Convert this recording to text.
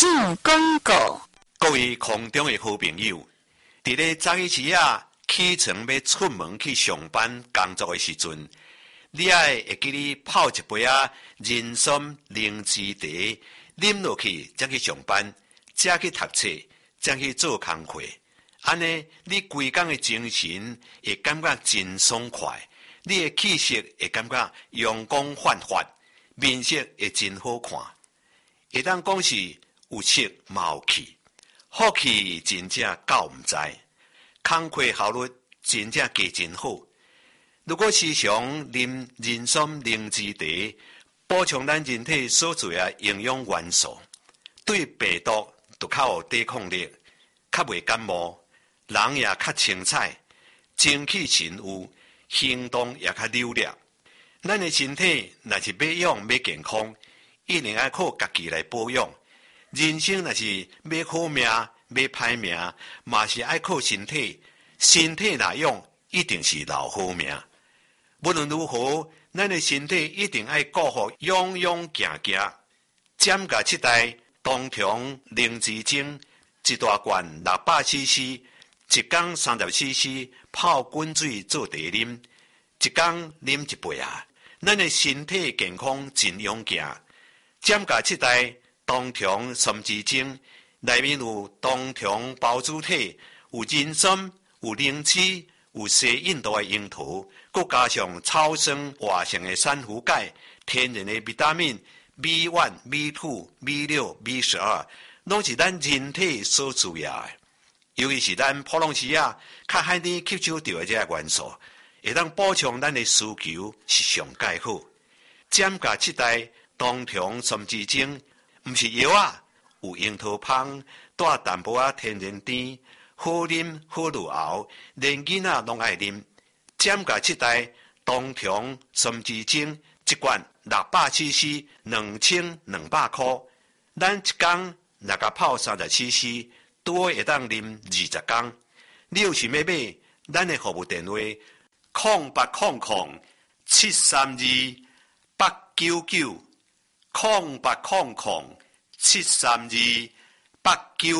进广告。 各位空中的好朋友，伫咧早起时啊，起床要出门去上班工作的时阵，你会记你泡一杯人参灵芝茶，啉落去才去上班，才去读册，才去做工课。安尼，你规工的精神会感觉真爽快，你的气色会感觉阳光焕发，面色会真好看。会当讲是有色冇气，好气真正够唔知，工课效率真正加真好。如果时常啉人参灵芝茶，补充咱人体所需的营养元素，对病毒就较有抵抗力，较袂感冒，人也较清彩，精气神有，行动也较溜达。咱的身体若是要养要健康，一定要靠家己来保养。人生若是要好命要歹命，嘛是爱靠身体。身体若用，一定是留好命。无论如何，咱的身体一定爱顾好，样样行行。减价7袋冬虫灵芝精，一大罐600cc， 一缸30cc， 泡滚水做茶啉，一缸啉一杯啊！咱的身体健康真勇行。减价7袋冬虫参枝精，内面有冬虫孢子体，有人参，有灵芝，有西印度的樱桃，佮加上草酸活性的珊瑚钙，天然的维他命 B1、B2、B6、B12， 拢是咱人体所需要的。尤其是咱普朗西亚较海甜吸收到的这个元素，会当补充咱的需求是上介好。减价7袋冬虫参枝精，毋是药啊，有樱桃香，带淡薄天然甜，好啉好入喉，连囡仔拢爱啉。减价7袋冬虫参枝精，一罐600cc， 2200块。咱一缸若甲泡30cc， 拄会当啉20缸。你有想要买，咱的服务电话0800-732-899，0800-732-899。